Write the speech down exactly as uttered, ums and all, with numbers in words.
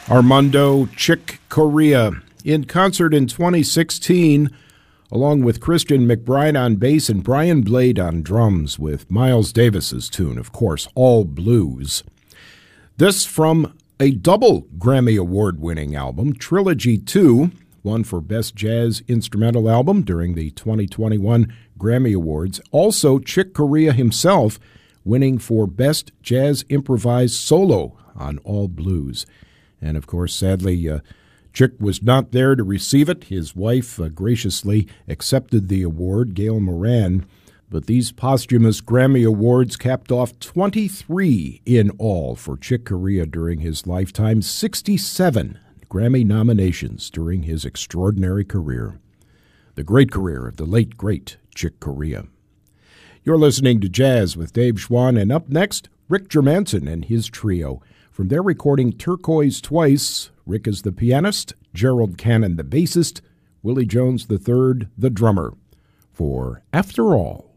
Armando Chick Corea in concert in twenty sixteen, along with Christian McBride on bass and Brian Blade on drums, with Miles Davis's tune, of course, All Blues. This from a double Grammy Award-winning album, Trilogy two, one for Best Jazz Instrumental Album during the twenty twenty-one Grammy Awards. Also, Chick Corea himself winning for Best Jazz Improvised Solo on All Blues. And, of course, sadly, uh, Chick was not there to receive it. His wife uh, graciously accepted the award, Gail Moran. But these posthumous Grammy Awards capped off twenty-three in all for Chick Corea during his lifetime, sixty-seven Grammy nominations during his extraordinary career. The great career of the late, great Chick Corea. You're listening to Jazz with Dave Schwann, and up next, Rick Germanson and his trio. From their recording Turquoise Twice, Rick is the pianist, Gerald Cannon the bassist, Willie Jones the third the drummer, for After All.